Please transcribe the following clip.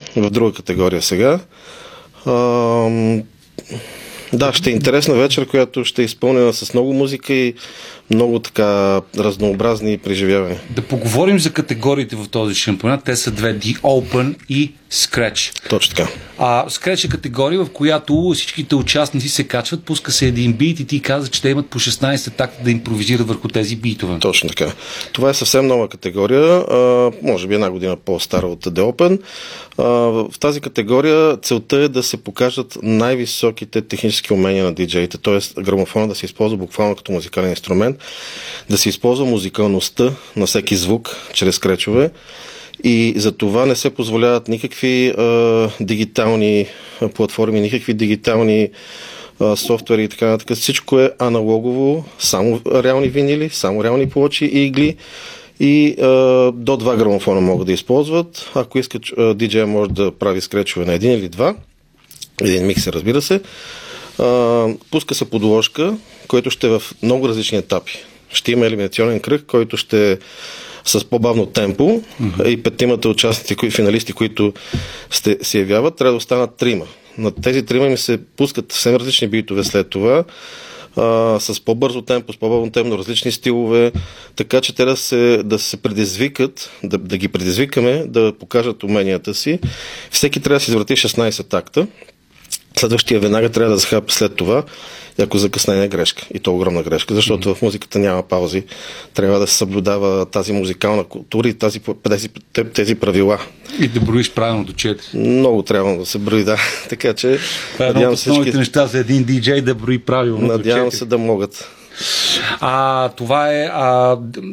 в друга категория сега. Да, ще е интересна вечер, която ще е изпълнена с много музика и много така разнообразни преживявания. Да поговорим за категориите в този шампионат. Те са две: The Open и Scratch. Точно така. Scratch е категория, в която всичките участници се качват, пуска се един бит и ти каза, че те имат по 16 такта да импровизират върху тези битове. Точно така. Това е съвсем нова категория, може би една година по-стара от The Open. В тази категория целта е да се покажат най-високите технически умения на диджеите, т.е. грамофона да се използва буквално като музикален инструмент, да се използва музикалността на всеки звук чрез скречове и за това не се позволяват никакви дигитални платформи, никакви дигитални софтуери и така нататък. Всичко е аналогово, само реални винили, само реални плочи и игли и до 2 грамофона могат да използват. Ако искат, диджея може да прави скречове на един или два, един миксер, разбира се. Пуска се подложка, който ще е в много различни етапи. Ще има елиминационен кръг, който ще е с по-бавно темпо и 5-тимата участници, финалисти, които се явяват, трябва да останат 3. На тези 3 им се пускат съвсем различни битове след това, с по-бързо темпо, с по-бавно темпо, различни стилове, така че те да се предизвикат, да ги предизвикаме, да покажат уменията си. Всеки трябва да си извърти 16 такта. Следващия веднага трябва да захапе след това, и ако закъснение е грешка. И то огромна грешка, защото в музиката няма паузи. Трябва да се съблюдава тази музикална култура и тези правила. И да броиш правилно до 4. Много трябва да се брои, да. Така че това е едно от основните неща за един диджей, да брои правилно. Надявам се да могат. Това е